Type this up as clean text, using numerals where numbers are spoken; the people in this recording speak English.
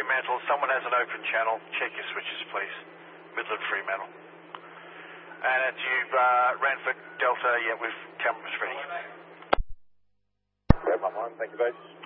Fremantle. Someone has an open channel. Check your switches, please. Midland Fremantle. And at you, Ranford Delta, yeah, we've cameras ready. Red 1-1, thank you, base.